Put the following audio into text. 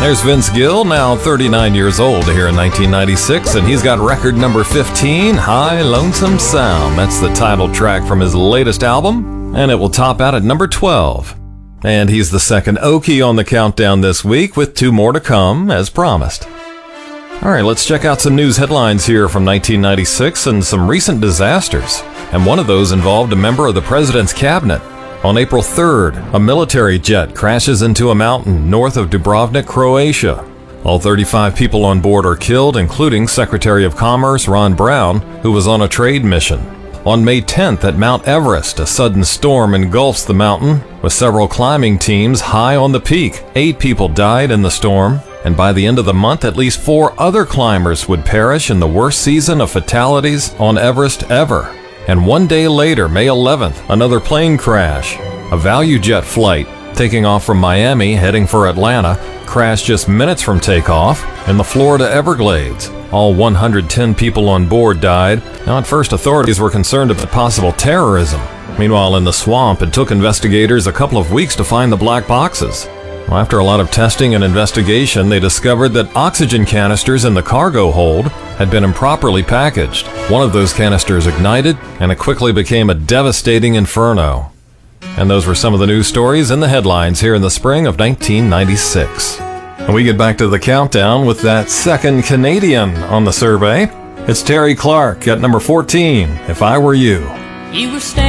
There's Vince Gill, now 39 years old here in 1996, and he's got record number 15, High Lonesome Sound. That's the title track from his latest album, and it will top out at number 12. And he's the second Okie on the countdown this week, with 2 more to come, as promised. All right, let's check out some news headlines here from 1996 and some recent disasters. And one of those involved a member of the president's cabinet. On April 3rd, a military jet crashes into a mountain north of Dubrovnik, Croatia. All 35 people on board are killed, including Secretary of Commerce Ron Brown, who was on a trade mission. On May 10th at Mount Everest, a sudden storm engulfs the mountain, with several climbing teams high on the peak. 8 people died in the storm, and by the end of the month, at least 4 other climbers would perish in the worst season of fatalities on Everest ever. And 1 day later, May 11th, another plane crash. A ValueJet flight, taking off from Miami, heading for Atlanta, crashed just minutes from takeoff in the Florida Everglades. All 110 people on board died. Now, at first, authorities were concerned about possible terrorism. Meanwhile, in the swamp, it took investigators a couple of weeks to find the black boxes. Well, after a lot of testing and investigation, they discovered that oxygen canisters in the cargo hold had been improperly packaged. One of those canisters ignited, and it quickly became a devastating inferno. And those were some of the news stories in the headlines here in the spring of 1996. And we get back to the countdown with that second Canadian on the survey. It's Terry Clark at number 14, If I Were You. You were standing